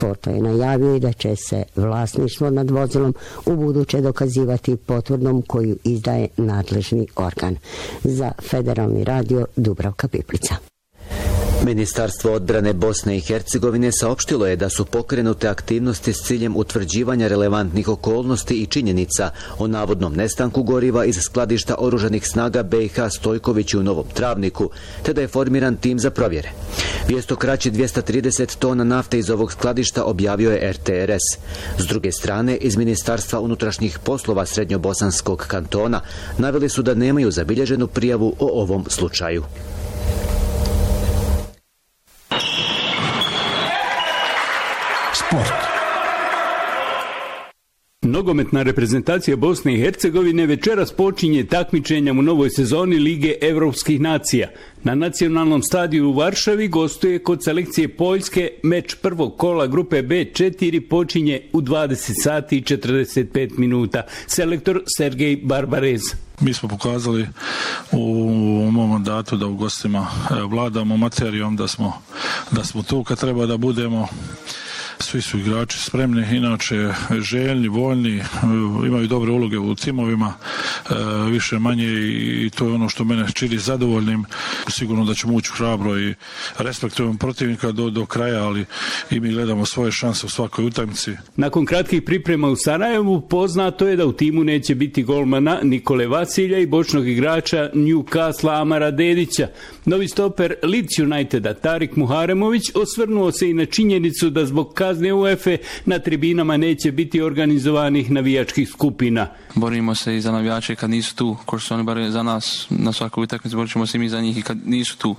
sporta je najavio da će se vlasništvo nad vozilom u buduće dokazivati potvrdom koju izdaje nadležni organ. Za Federalni radio Dubravka Piplica. Ministarstvo odbrane Bosne i Hercegovine saopštilo je da su pokrenute aktivnosti s ciljem utvrđivanja relevantnih okolnosti i činjenica o navodnom nestanku goriva iz skladišta oružanih snaga BiH Stojković u Novom Travniku, te da je formiran tim za provjere. Vijest o kraći 230 tona nafte iz ovog skladišta objavio je RTRS. S druge strane, iz Ministarstva unutrašnjih poslova Srednjobosanskog kantona naveli su da nemaju zabilježenu prijavu o ovom slučaju. Sport. Nogometna reprezentacija Bosne i Hercegovine večeras počinje takmičenjem u novoj sezoni Lige Evropskih nacija. Na nacionalnom stadiju u Varšavi gostuje kod selekcije Poljske. Meč prvog kola grupe B4 počinje u 20 sati i 45 minuta. Selektor Sergej Barbarez. Mi smo pokazali u mom mandatu da u gostima vladamo materijom, da smo tu kad treba da budemo. Svi su igrači spremni, inače željni, voljni, imaju dobre uloge u timovima, više manje, i to je ono što mene čini zadovoljnim. Sigurno da ćemo ući hrabro i respektujemo protivnika do kraja, ali i mi gledamo svoje šanse u svakoj utakmici. Nakon kratkih priprema u Sarajevu poznato je da u timu neće biti golmana Nikole Vasilja i bočnog igrača Newcastle Amara Dedića. Novi stoper Leeds Uniteda Tarik Muharemović osvrnuo se i na činjenicu da zbog kazne UEFA na tribinama neće biti organizovanih navijačkih skupina. Borimo se i za navijače kad nisu tu, ko su oni bar za nas na svakoj utakmici, borit ćemo se i mi za njih i kad nisu tu.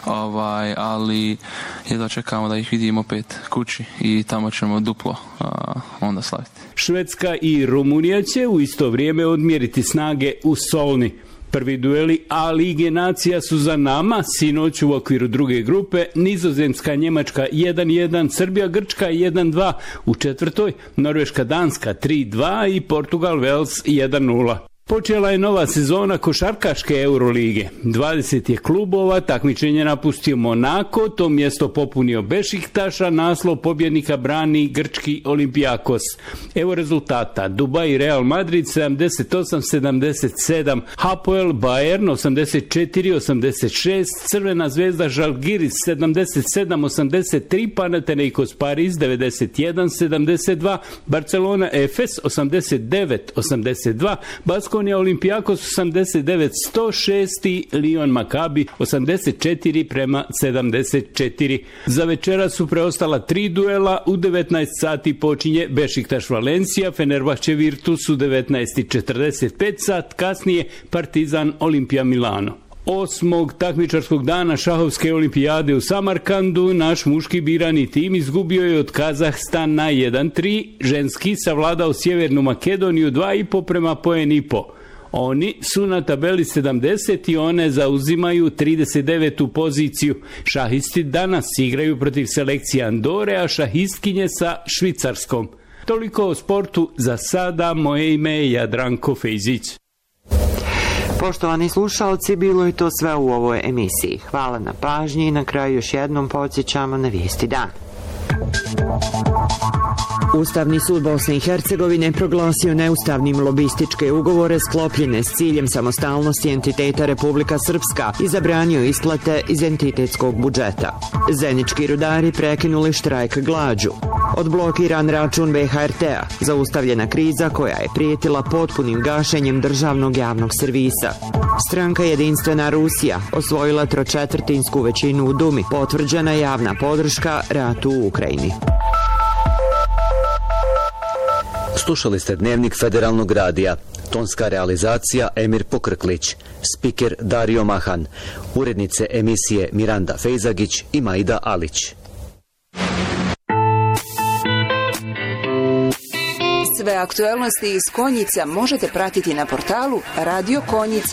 Ali jedva čekamo da ih vidimo opet kući i tamo ćemo duplo onda slaviti. Švedska i Rumunija će u isto vrijeme odmjeriti snage u Solni. Prvi dueli A Lige nacija su za nama, sinoć u okviru druge grupe, Nizozemska Njemačka 1-1, Srbija Grčka 1-2, u četvrtoj Norveška Danska 3-2 i Portugal Wales 1-0. Počela je nova sezona košarkaške Eurolige. 20 je klubova, takmičenje napustio Monako, to mjesto popunio Bešiktaša, naslov pobjednika brani grčki Olympiakos. Evo rezultata: Dubai Real Madrid 78-77, Hapoel Bayern 84-86, Crvena zvezda Žalgiris 77-83, Panathinaikos Pariz 91-72, Barcelona Efes 89-82, Baskonia Olympiakos 89-106 i Lyon Maccabi 84-74. Za večera su preostala 3 duela. U 19 sati počinje Bešiktaš Valencija, Fenerbahče Virtus u 19:45 sat, kasnije Partizan Olimpija Milano. 8. takmičarskog dana šahovske olimpijade u Samarkandu naš muški birani tim izgubio je od Kazahstana 1-3, ženski savladao Sjevernu Makedoniju 2,5 prema poen i po. Oni su na tabeli 70 i one zauzimaju 39. poziciju. Šahisti danas igraju protiv selekcije Andore, a šahistkinje sa Švicarskom. Toliko o sportu za sada. Moje ime je Jadranko Fejzić. Poštovani slušalci, bilo je to sve u ovoj emisiji. Hvala na pažnji i na kraju još jednom podsjećamo na vijesti dana. Ustavni sud Bosne i Hercegovine proglasio neustavnim lobističke ugovore sklopljene s ciljem samostalnosti entiteta Republika Srpska i zabranio isplate iz entitetskog budžeta. Zenički rudari prekinuli štrajk glađu. Odblokiran račun BHRT-a, zaustavljena kriza koja je prijetila potpunim gašenjem državnog javnog servisa. Stranka Jedinstvena Rusija osvojila 3/4 većinu u Dumi, potvrđena javna podrška ratu u Ukrajini. Slušali ste Dnevnik Federalnog radija. Tonska realizacija Emir Pokrklić. Spiker Dario Mahan. Urednice emisije Miranda Fejzagić i Majda Alić. Sve aktuelnosti iz Konjica možete pratiti na portalu Radio Konjic